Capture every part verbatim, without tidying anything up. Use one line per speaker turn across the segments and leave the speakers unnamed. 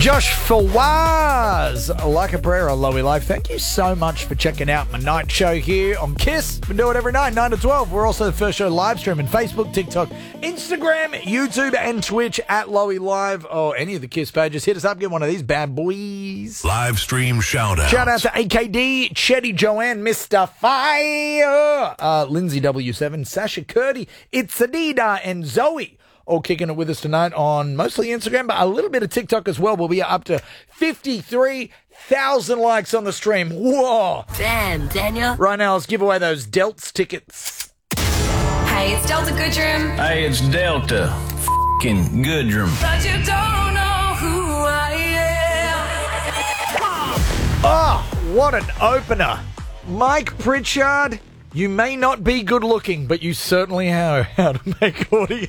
Josh Fawaz, like a prayer on Lowy Life. Thank you so much for checking out my night show here on Kiss. We do it every night, nine to twelve. We're also the first show live streaming Facebook, TikTok, Instagram, YouTube, and Twitch at Lowy Live. Or any of the Kiss pages. Hit us up, get one of these bad boys.
Live stream shout out.
Shout out to A K D, Chetty Joanne, Mister Fire, uh, Lindsay W seven, Sasha Curdy, It's Adida, and Zoe. All kicking it with us tonight on mostly Instagram, but a little bit of TikTok as well. We'll be up to fifty-three thousand likes on the stream. Whoa.
Damn, Daniel.
Right now, let's give away those Delts tickets.
Hey, it's Delta Goodrum.
Hey, it's Delta f***ing Goodrum.
But you don't know who I am.
Oh, what an opener. Mike Pritchard, you may not be good looking, but you certainly know how to make audio.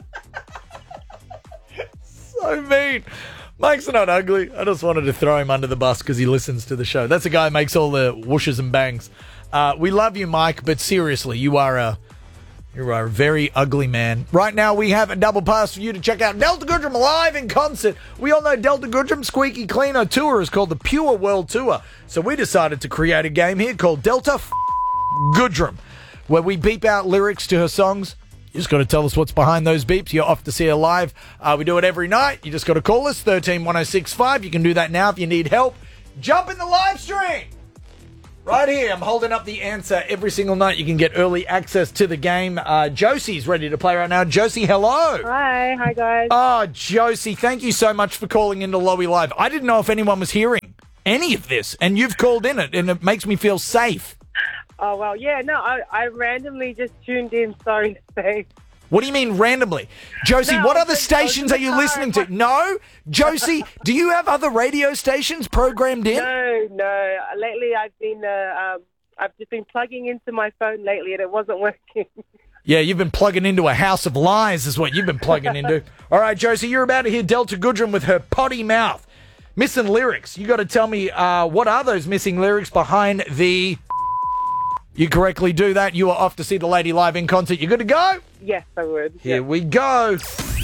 So mean. Mike's not ugly. I just wanted to throw him under the bus because he listens to the show. That's the guy who makes all the whooshes and bangs. Uh, we love you, Mike, but seriously, you are a you are a very ugly man. Right now, we have a double pass for you to check out Delta Goodrum live in concert. We all know Delta Goodrum Squeaky Cleaner tour is called the Pure World Tour. So we decided to create a game here called Delta F- Goodrum, where we beep out lyrics to her songs. You just got to tell us what's behind those beeps. You're off to see her live. Uh, we do it every night. You just got to call us, one three one oh six five. You can do that now if you need help. Jump in the live stream. Right here, I'm holding up the answer every single night. You can get early access to the game. Uh, Josie's ready to play right now. Josie, hello.
Hi. Hi, guys.
Oh, Josie, thank you so much for calling into Lowy Live. I didn't know if anyone was hearing any of this, and you've called in it, and it makes me feel safe.
Oh, well, yeah, no, I, I randomly just tuned in, sorry to say.
What do you mean randomly? Josie,
No,
what
I
other
was-
stations
I
are
was
you
in the
listening
car.
to? No? Josie, do you have other radio stations programmed in?
No, no, lately I've been, uh, um, I've just been plugging into my phone lately and it wasn't working.
Yeah, you've been plugging into a house of lies is what you've been plugging into. All right, Josie, you're about to hear Delta Goodrum with her potty mouth. Missing lyrics. You got to tell me uh, what are those missing lyrics behind the... You correctly do that. You are off to see the lady live in concert. You good to go?
Yes, I would.
Here we go.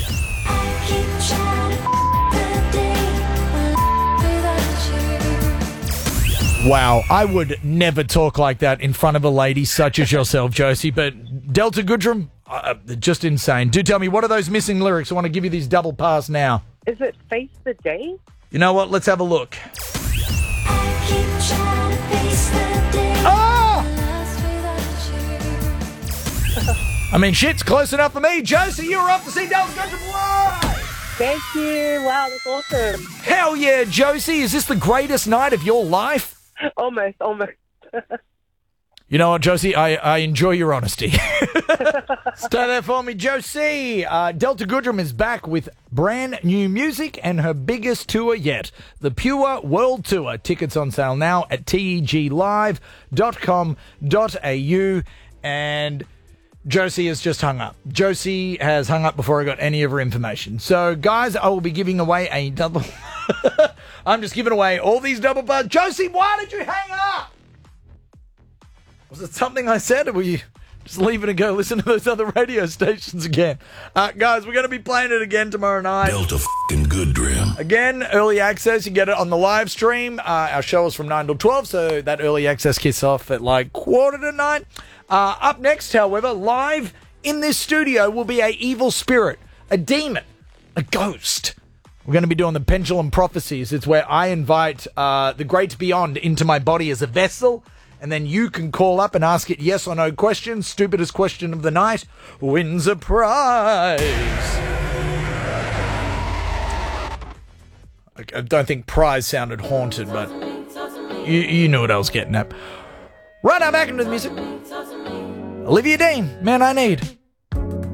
Wow, I would never talk like that in front of a lady such as yourself, Josie, but Delta Goodrum, uh, just insane. Do tell me, what are those missing lyrics? I want to give you these double pass now.
Is it Face the Day?
You know what? Let's have a look. Oh! I mean, shit's close enough for me. Josie, you're off to see Delta Goodrum live!
Thank you. Wow, that's awesome.
Hell yeah, Josie. Is this the greatest night of your life?
Almost, almost.
You know what, Josie? I, I enjoy your honesty. Stay there for me, Josie. Uh, Delta Goodrum is back with brand new music and her biggest tour yet, the Pure World Tour. Tickets on sale now at teg live dot com dot a u. And Josie has just hung up. Josie has hung up before I got any of her information. So, guys, I will be giving away a double... I'm just giving away all these double bars. Josie, why did you hang up? Was it something I said, or were you just leaving and go listen to those other radio stations again? Uh, guys, we're going to be playing it again tomorrow night.
Delta f***ing Goodrum.
Again, early access. You get it on the live stream. Uh, our show is from nine till twelve, so that early access kicks off at like quarter to nine. Uh, up next, however, live in this studio will be a evil spirit, a demon, a ghost. We're going to be doing the Pendulum Prophecies. It's where I invite uh, the great beyond into my body as a vessel, and then you can call up and ask it yes or no questions. Stupidest question of the night wins a prize. I don't think prize sounded haunted, but you, you knew what I was getting at. Right now, back into the music. Olivia Dean, Man I Need.